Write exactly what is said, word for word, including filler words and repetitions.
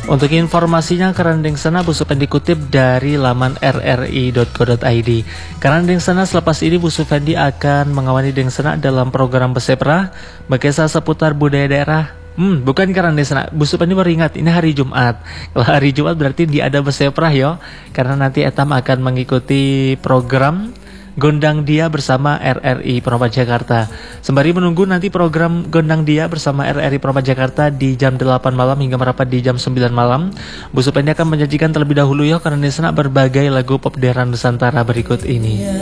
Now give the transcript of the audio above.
Untuk informasinya, Kerandeng Sana Bu Supendi dikutip dari laman r r i dot co dot i d. Kerandeng Sana selepas ini Bu Supendi akan mengawani Deng Sana dalam program Besepra, berkisah seputar budaya daerah. Hmm, bukan Kerandeng Sana. Bu Supendi baru ingat, ini hari Jumat. Kalau hari Jumat berarti di ada Besepra yo, karena nanti Etam akan mengikuti program Gondang Dia bersama R R I Probat Jakarta. Sembari menunggu nanti program Gondang Dia bersama R R I Probat Jakarta di jam delapan malam hingga merapat di jam sembilan malam, Bu Supendi akan menyajikan terlebih dahulu ya karena di sana berbagai lagu pop daerah Nusantara berikut ini.